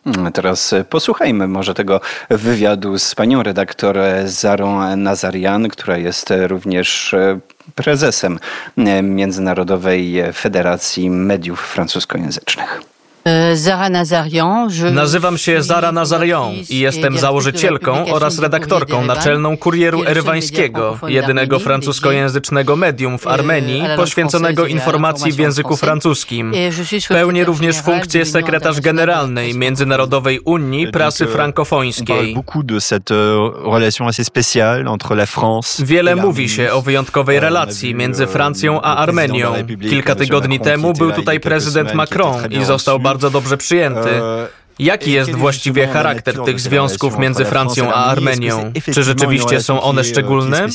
Teraz posłuchajmy może tego wywiadu z panią redaktor Zarą Nazarian, która jest również prezesem Międzynarodowej Federacji Mediów Francuskojęzycznych. Nazywam się Zara Nazarian i jestem założycielką oraz redaktorką naczelną Kurieru Erywańskiego, jedynego francuskojęzycznego medium w Armenii poświęconego informacji w języku francuskim. Pełnię również funkcję sekretarz generalnej Międzynarodowej Unii Prasy Frankofońskiej. Wiele mówi się o wyjątkowej relacji między Francją a Armenią. Kilka tygodni temu był tutaj prezydent Macron i został bardzo dobrze przyjęty. Jaki jest właściwie charakter tych związków między Francją a Armenią? Czy rzeczywiście są one szczególne?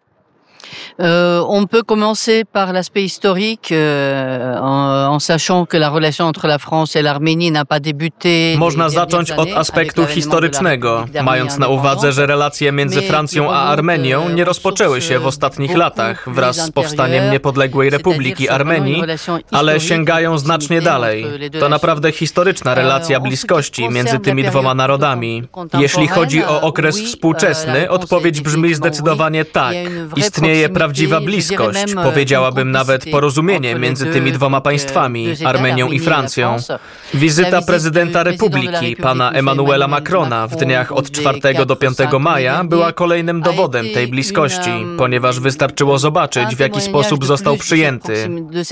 On peut commencer par l'aspect historique, en sachant que la relation entre la France et l'Arménie n'a pas débuté. Można zacząć od aspektu historycznego, mając na uwadze, że relacje między Francją a Armenią nie rozpoczęły się w ostatnich latach wraz z powstaniem niepodległej Republiki Armenii, ale sięgają znacznie dalej. To naprawdę historyczna relacja bliskości między tymi dwoma narodami. Jeśli chodzi o okres współczesny, odpowiedź brzmi zdecydowanie tak. Istnieje prawdziwa bliskość, powiedziałabym nawet porozumienie między tymi dwoma państwami, Armenią i Francją. Wizyta prezydenta Republiki, pana Emmanuela Macrona, w dniach od 4 do 5 maja była kolejnym dowodem tej bliskości, ponieważ wystarczyło zobaczyć, w jaki sposób został przyjęty.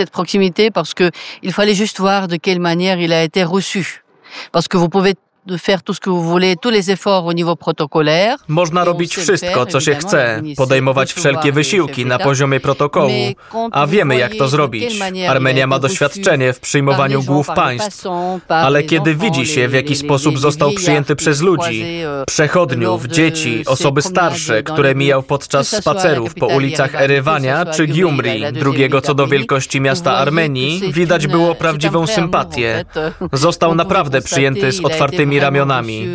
Można robić wszystko, co się chce, podejmować wszelkie wysiłki na poziomie protokołu, a wiemy, jak to zrobić. Armenia ma doświadczenie w przyjmowaniu głów państw, ale kiedy widzi się, w jaki sposób został przyjęty przez ludzi, przechodniów, dzieci, osoby starsze, które mijał podczas spacerów po ulicach Erywania czy Gyumri, drugiego co do wielkości miasta Armenii, widać było prawdziwą sympatię. Został naprawdę przyjęty z otwartymi ramionami.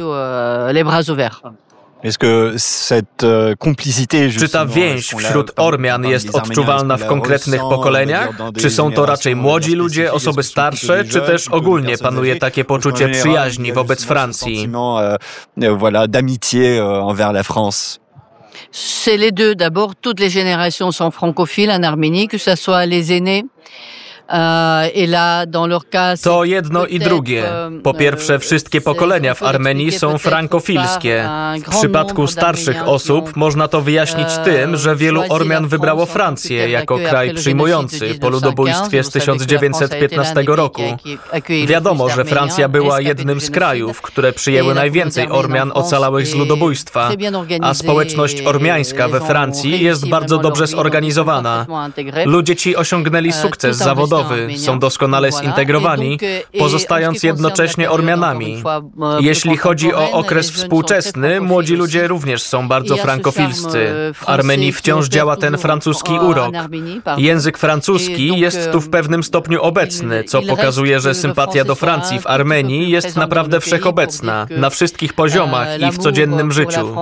Czy ta więź wśród Ormian jest odczuwalna w konkretnych pokoleniach? Czy są to raczej młodzi ludzie, osoby starsze, czy też ogólnie panuje takie poczucie przyjaźni wobec Francji? C'est les deux. D'abord, toutes les générations sont francophiles en Arménie, que ce soit les aînés. To jedno i drugie. Po pierwsze, wszystkie pokolenia w Armenii są frankofilskie. W przypadku starszych osób można to wyjaśnić tym, że wielu Ormian wybrało Francję jako kraj przyjmujący po ludobójstwie z 1915 roku. Wiadomo, że Francja była jednym z krajów, które przyjęły najwięcej Ormian ocalałych z ludobójstwa, a społeczność ormiańska we Francji jest bardzo dobrze zorganizowana. Ludzie ci osiągnęli sukces zawodowy, są doskonale zintegrowani, pozostając jednocześnie Ormianami. Jeśli chodzi o okres współczesny, młodzi ludzie również są bardzo frankofilscy. W Armenii wciąż działa ten francuski urok. Język francuski jest tu w pewnym stopniu obecny, co pokazuje, że sympatia do Francji w Armenii jest naprawdę wszechobecna, na wszystkich poziomach i w codziennym życiu.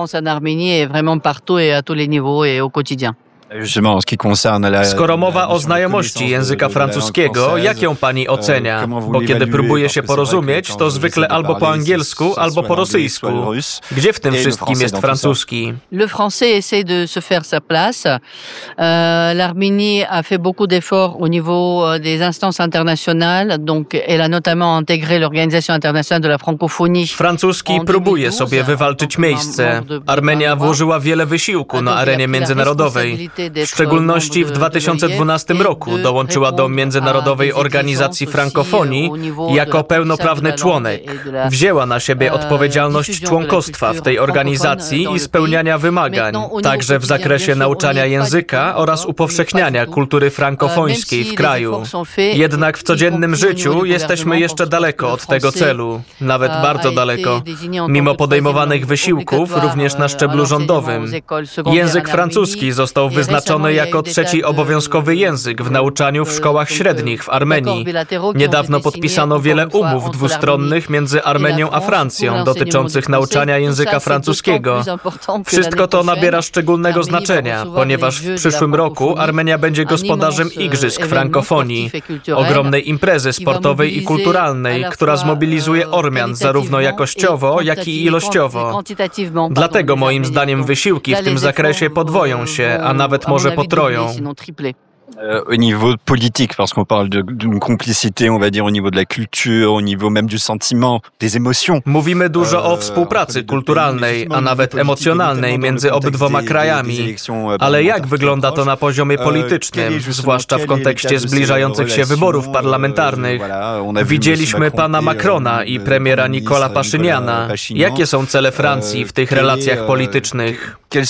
Skoro mowa o znajomości języka francuskiego, jak ją pani ocenia? Bo kiedy próbuje się porozumieć, to zwykle albo po angielsku, albo po rosyjsku. Gdzie w tym wszystkim jest francuski? Le français essaie de se faire sa place. L'Arménie a fait beaucoup d'efforts au niveau des instances internationales, donc elle a notamment intégré l'Organisation internationale de la francophonie. Francuski próbuje sobie wywalczyć miejsce. Armenia włożyła wiele wysiłku na arenie międzynarodowej. W szczególności w 2012 roku dołączyła do Międzynarodowej Organizacji Frankofonii jako pełnoprawny członek. Wzięła na siebie odpowiedzialność członkostwa w tej organizacji i spełniania wymagań, także w zakresie nauczania języka oraz upowszechniania kultury frankofońskiej w kraju. Jednak w codziennym życiu jesteśmy jeszcze daleko od tego celu, nawet bardzo daleko, mimo podejmowanych wysiłków również na szczeblu rządowym. Język francuski został wyznaczony wyznaczony jako trzeci obowiązkowy język w nauczaniu w szkołach średnich w Armenii. Niedawno podpisano wiele umów dwustronnych między Armenią a Francją dotyczących nauczania języka francuskiego. Wszystko to nabiera szczególnego znaczenia, ponieważ w przyszłym roku Armenia będzie gospodarzem Igrzysk Frankofonii, ogromnej imprezy sportowej i kulturalnej, która zmobilizuje Ormian zarówno jakościowo, jak i ilościowo. Dlatego moim zdaniem wysiłki w tym zakresie podwoją się, a nawet może potroją. Au niveau politique, parce qu'on parle d'une complicité, on va dire, au niveau de la culture, au niveau même du sentiment, des émotions. Mówimy dużo o współpracy kulturalnej, a nawet emocjonalnej między obydwoma krajami. Ale jak wygląda to na poziomie politycznym, zwłaszcza w kontekście zbliżających się wyborów parlamentarnych? Widzieliśmy pana Macrona i premiera Nicola Paszyniana. Jakie są cele Francji w tych relacjach politycznych?